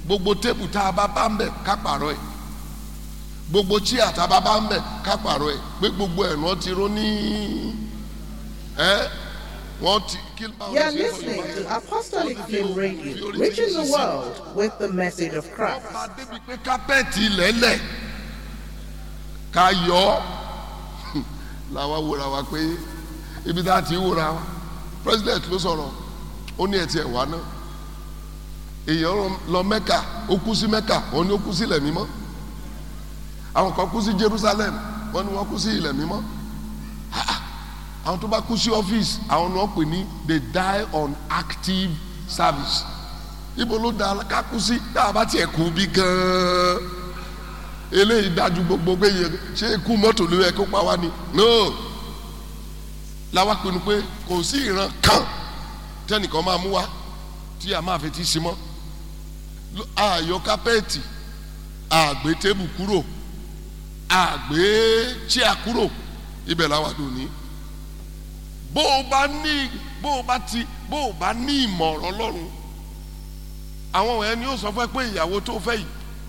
gbogbo tébù tá a bá ń bẹ̀ ká pààrọ̀ ẹ̀, gbogbo chíà tá a bá ń bẹ̀ ká pààrọ̀ ẹ̀, pé gbogbo ẹ̀ wọ́n ti rún ní wọ́n ti. You are listening to Apostolic Flame Radio, reaching the world with the message of Christ. ọba débi pé kápẹ́ẹ̀tì lẹ́lẹ̀ ká yọ ọ́ làwa wòra wa pé ibi tá a ti wòra wa president ló sọ̀rọ̀ ó ní ẹ̀tì ẹ̀wà náà èèyàn lọ Mẹ́kà ó kú sí Mẹ́kà wọ́n ní ó kú sí ilẹ̀ mímọ́, àwọn kan kú sí Jerusalem wọ́n ní wọ́n kú sí ilẹ̀ mímọ́, àwọn tó bá kú sí ọ́fíìsì àwọn ni wọ́n pè ní they die on active service. Ibo ló da ká kú sí tá a bá tiẹ̀ kú bí gan-an eléyìí dájú gbogbo pé ṣé ikú mọ́tò ló yẹ kó pa wá ni no làwa pinnu pé kò sí ìran kan tẹnìkan máa mú wá tí a máa fi ti sí mọ́, àyọ kápẹ́ẹ̀tì àgbé tébù kúrò àgbé chíà kúrò, ibẹ̀ làwa dùn ní. bó o bá ní ìmọ̀ràn Ọlọ́run, àwọn ẹni yóò sọ fún ẹ pé ìyàwó tó fẹ́ yìí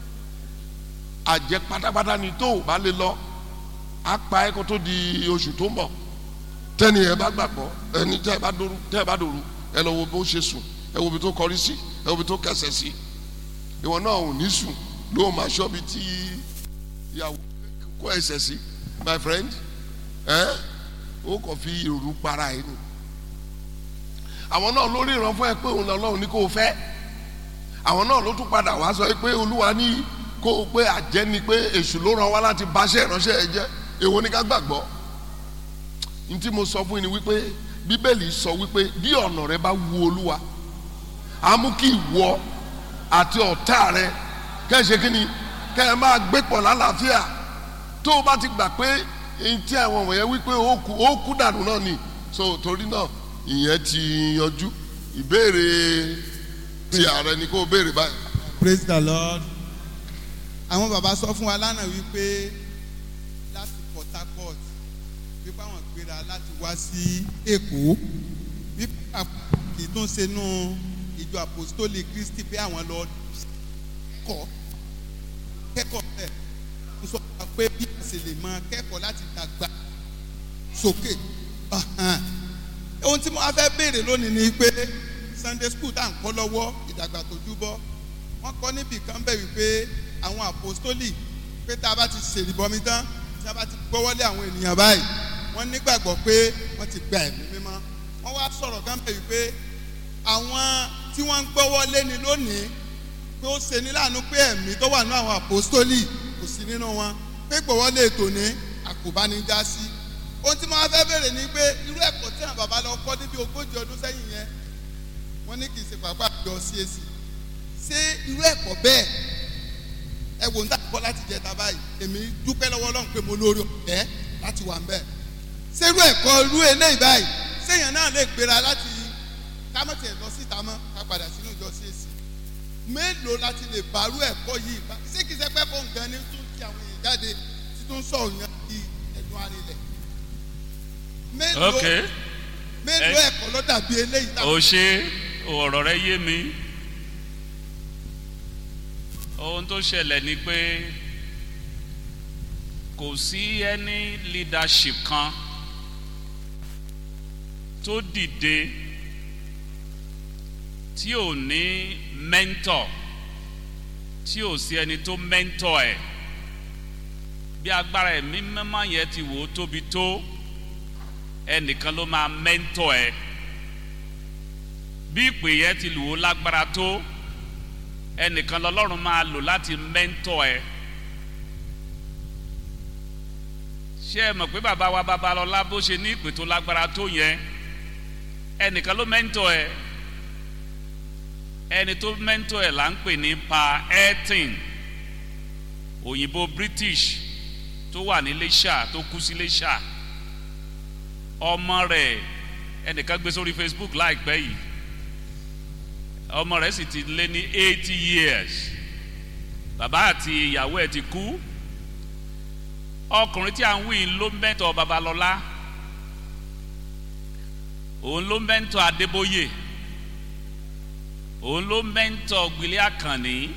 àjẹ́ pátápátá ni tó o bá lè lọ á pa ẹ́ kó tó di oṣù tó ń bọ̀. tẹ́ni ẹ bá gbàgbọ́ ẹni tẹ́ ẹ bá dòru ẹ lọ wo bó ṣe sùn, ẹ wo bí tó kọrí sí, ẹ wo bí tó kẹsẹ̀ sí. ìwọ náà ò ní sùn ló máa ṣọ́ bí tí ìyàwó kó ẹsẹ̀ sí my friend ó kàn fi ìrù para ẹ ni. àwọn náà lórí ìran fún ẹ pé òun lọ́lọ́run ní kó o fẹ́, àwọn náà ló tún padà wá sọ pé Olúwa ní kó o pé àjẹ́ ni pé èṣù ló ràn wá láti báṣẹ́ ìránṣẹ́ ẹ jẹ́. èwo ni ká gbàgbọ́? ní tí mo sọ fún yín ni wípé Bíbélì sọ wípé bí ọ̀nà rẹ bá wu Olúwa á mú kí ìwọ àti ọ̀tá rẹ kẹ́ ẹ ṣe kí ni kẹ́ ẹ máa gbé pọ̀ lálàáfíà. tó o bá ti gbà pé èyí tí àwọn wọ̀nyẹn wípé ó kú dànù náà ni so torí náà ìyẹn ti yanjú. ìbéèrè ti ààrẹ ni kó o béèrè báyìí. Praise the Lord. àwọn bàbá sọ fún wa lánàá wípé láti Port Harcourt wípé àwọn gbéra láti wá sí Èkó wípé kì í tún ṣe nú ìjọ Apostolic Christi pé àwọn lọ kẹ́kọ̀ọ́ bẹ́ẹ̀ ń sọ pé bí a ṣe lè máa kẹ́kọ̀ọ́ láti dàgbà sókè. ohun tí mo wá fẹ́ béèrè lónìí ni pé Sunday school tá à ń kọ́ lọ́wọ́ ìdàgbà tó júbọ́ wọ́n kọ́ níbì kan bẹ́ẹ̀ wípé àwọn apostoli pé tá a bá ti ṣèlìbọmi tán tí a bá ti gbọ́wọ́lé àwọn ènìyàn báyìí wọ́n nígbàgbọ́ pé wọ́n ti gba ẹ̀mí mímọ́. wọ́n wá sọ̀rọ̀ kan bẹ́ẹ̀ wípé àwọn tí wọ́n ń gbọ́wọ́lé ni lónìí pé ó ṣe ní láàánú pé ẹ̀mí tó wà ní àwọn apostoli kò sí nínú wọn, pé gbọ́wọ́lé ètò ní àkóbánijá sí. ohun tí mo wá fẹ́ bèèrè ni pé irú ẹ̀kọ́ tí àwọn bàbá lọ kọ́ níbi 40 ọdún sẹ́yìn yẹn wọ́n ní kì í ṣe pàápàá àjọ CAC, ṣé irú ẹ̀kọ́ bẹ́ẹ̀ ẹ wò ń dàpọ̀ láti jẹ ta báyìí èmi dúpẹ́ lọ́wọ́ Ọlọ́run pé mo lórí ọ̀fẹ́ láti wà ń bẹ̀. ṣé irú ẹ̀kọ́ irú eléyìí báyìí séèyàn náà lè gbéra láti kámọ́tì ẹ̀ lọ síta mọ́ ká padà sínú ìjọ CAC mélòó láti lè bàrú ẹ̀kọ́ yìí ṣé kìí ṣe pẹ́ fún nǹkan ní tún kí àwọn èèyàn jáde tí tún sọ òyìn di ẹ̀dùn arinlẹ̀ mélòó ẹ̀kọ́ ló dàbí eléyìí. ó ṣe ọ̀rọ̀ rẹ yé mi. ohun tó ṣẹlẹ̀ ni pé kò sí any leadership kan tó dìde tí ò ní mentor, tí ò sí ẹni tó mentor ẹ̀. bí agbára ẹ̀mí mímọ́ yẹn ti wò ó tóbi tó ẹnìkan ló máa mentor ẹ̀. bí ìpè yẹn ti lò ó lágbára tó ẹnìkan lọ́lọ́run máa lò láti mentor ẹ̀. ṣé ẹ mọ̀ pé bàbá wa Babalọ́lá bó ṣe ní ìpè tó lágbára tó yẹn ẹnìkan ló mentor ẹ̀. ẹni tó mentor ẹ̀ là ń pè ní Pa Elton, òyìnbó British tó wà ní Iléṣà tó kú sí Iléṣà. ọmọ rẹ̀ ẹnìkan gbé sórí Facebook láìpẹ́ yìí, ọmọ rẹ̀ sì ti lé ní 80 years. bàbá àti ìyàwó ẹ̀ ti kú. ọkùnrin tí à ń wí ló mentor Babalọ́lá, òun ló mentor Adébóyè, òun ló mentor Gbìlẹ̀ Àkànní.